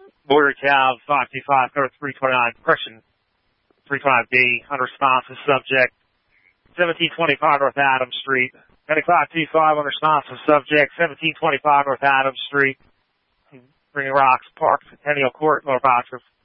Border Cav 525, code 329, correction, 329B, unresponsive subject, 1725 North Adams Street. Medic 525, unresponsive subject, 1725 North Adams Street. Bringing rocks, parked, Centennial Court, North Oxford.